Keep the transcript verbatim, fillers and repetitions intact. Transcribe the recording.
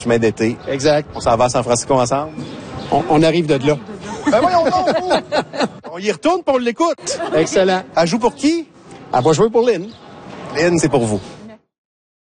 chemin d'été. Exact. On s'en va à San Francisco ensemble. On, on arrive de là. Ben voyons donc, vous! On y retourne pour on l'écoute. Excellent. Elle joue pour qui? Elle va jouer pour Lynn. Lynn, c'est pour vous.